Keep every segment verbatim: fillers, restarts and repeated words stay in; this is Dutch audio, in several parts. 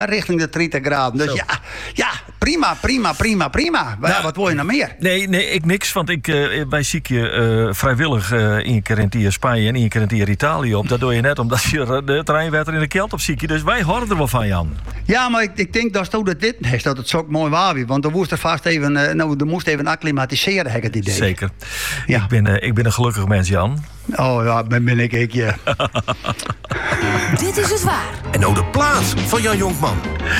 richting de dertig graden. Dus ja, ja, prima, prima, prima, prima. Nou, wat wil je nou meer? Nee, nee ik niks. Want ik, uh, wij zie je uh, vrijwillig uh, één keer in die Spanje en één keer in die Italië op. Dat doe je net omdat je de terreinwetter in de kelt op zie je. Dus wij horen er wel van, Jan. Ja, maar ik, ik denk dat het dit is, dat het zo mooi waar is. Want er moest er vast even, uh, nou, er moest even acclimatiseren, heb ik het idee. Zeker. Ja. Ik, ben, uh, ik ben een gelukkig mens, Jan. Oh ja, ben, ben ik ik, ja. Dit is het waar. En nou de plaat van Jan Jonkman.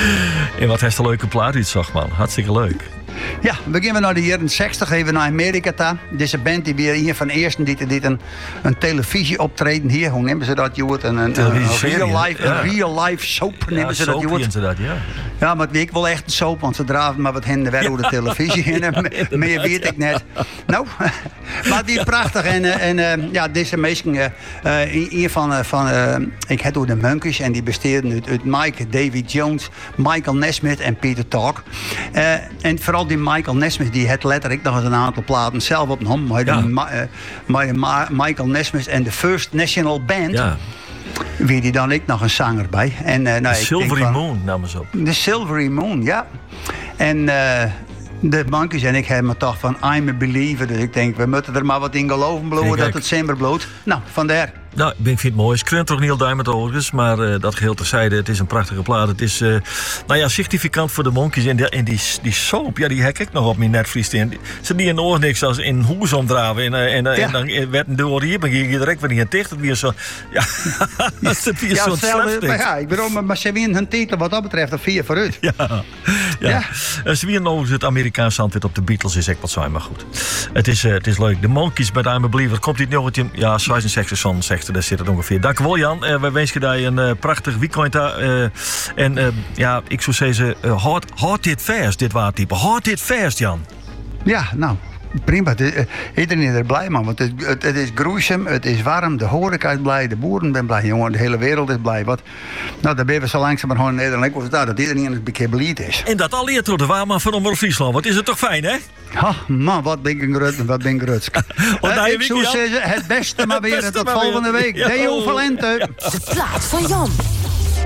En wat heeft een leuke plaat iets, zag man. Hartstikke leuk. Ja, we gaan naar de jaren zestig, even naar Amerika toe. Deze band die weer een van de eerste die, die een, een televisie optreden hier. Hoe nemen ze dat, Joert? Een, een, een, real life, ja. een real life soap nemen ja, ze dat, Joert? Ze dat, ja. Ja, maar ik wil echt een soap, want ze draven maar wat hen weer over de televisie in. En meer weet ik net. Nou, maar die prachtig. En, en uh, ja, deze mensen, uh, een van, uh, van uh, ik heb door de Monkeys en die besteedden uit, uit Mike, Davy Jones, Michael Nesmith en Peter Talk. Uh, en vooral die Michael Nesmith, die had letterlijk nog eens een aantal platen zelf op hem. Maar ja. Ma, uh, maar, ma, Michael Nesmith en de First National Band. Ja. Wie die dan ik nog een zanger bij. En, uh, nou, Silvery van, Moon namen ze op. De Silvery Moon, ja. En uh, de Monkeys en ik hebben toch van I'm a believer. Dus ik denk, we moeten er maar wat in geloven bloeien dat het simmer bloedt. Nou, vandaar. Nou, ik vind het mooi. Het klinkt toch Neil Diamond overigens, maar uh, dat geheel terzijde. Het is een prachtige plaat. Het is, uh, nou ja, significant voor de Monkeys. En, de, en die, die soap, ja, die hek ik nog op mijn netvlies. Ze die in de oor niks als in hoes omdraven. En, uh, en, uh, ja. en dan werd een door hier, maar je direct weer niet dicht. Het weer zo, ja, dat is weer ja, zo'n slapstick. Ja, ik bedoel, maar ze winnen hun titel wat dat betreft, of vier vooruit. Ja, ja. ja. Uh, ze winnen overigens het Amerikaanse antwoord op de Beatles, is echt wat zijn, maar goed. Het is, uh, het is leuk. De Monkeys met I'm a Believer. Komt dit nog een ja, zesenzestig van zegt. Daar zit het ongeveer. Dank u wel, Jan. Uh, wij wensen je een uh, prachtig weekend. Uh, en uh, ja, ik zou zeggen, uh, houd, houd dit vast, dit waartype. Houd dit vast, Jan. Ja, nou, prima. Uh, iedereen is er blij man. Want het, het, het is gruesome, het is warm, de horeca is blij, de boeren zijn blij, jongen. De hele wereld is blij. Wat, nou, dan ben we zo langzaam maar gewoon in Nederland. Ik daar dat iedereen een beetje belied is. En dat al leert door de waarman van Omroep Friesland. Wat is het toch fijn, hè? Ha, man, wat ben ik een grut, wat ben ik grutsk. uh, ik zou zeggen, het beste maar weer tot volgende week. Deo Valente. De plaat van Jan.